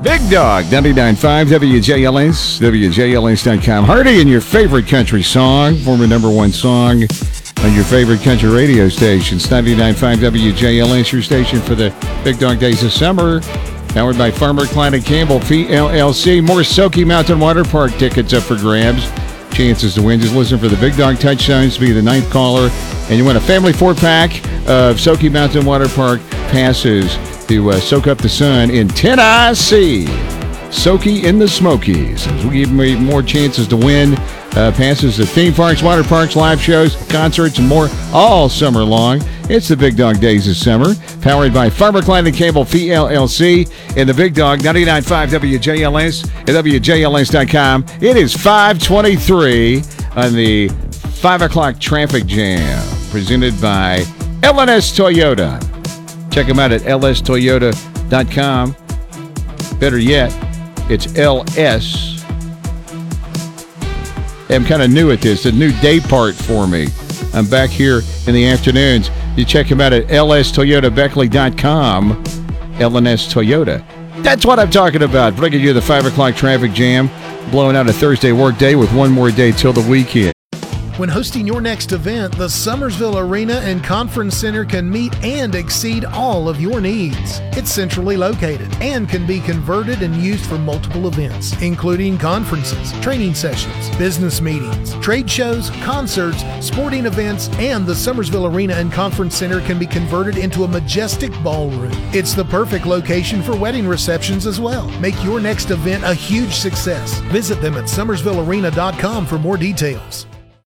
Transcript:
Big Dog, 99.5 WJLS, WJLS.com. Hardy and your favorite country song, former number one song on your favorite country radio stations. 99.5 WJLS, your station for the Big Dog Days of Summer. Powered by Farmer Klein & Campbell, PLLC. More Soaky Mountain Water Park tickets up for grabs. Chances to win. Just listen for the Big Dog Touchdowns to be the ninth caller. And you win a family 4-pack of Soaky Mountain Water Park passes to soak up the sun in Tennessee. Soaky in the Smokies. As we give you more chances to win passes to theme parks, water parks, live shows, concerts, and more all summer long. It's the Big Dog Days of Summer, powered by Farmer Klein & Campbell, PLLC, and the Big Dog, 99.5 WJLS at WJLS.com. It is 5:23 on the 5 o'clock traffic jam, presented by LNS Toyota. Check them out at lstoyota.com. Better yet, it's LS. I'm kind of new at this, a new day part for me. I'm back here in the afternoons. You check them out at lstoyotabeckley.com. LNS Toyota. That's what I'm talking about. Bringing you the 5 o'clock traffic jam, blowing out a Thursday work day with one more day till the weekend. When hosting your next event, the Summersville Arena and Conference Center can meet and exceed all of your needs. It's centrally located and can be converted and used for multiple events, including conferences, training sessions, business meetings, trade shows, concerts, sporting events, and the Summersville Arena and Conference Center can be converted into a majestic ballroom. It's the perfect location for wedding receptions as well. Make your next event a huge success. Visit them at summersvillearena.com for more details.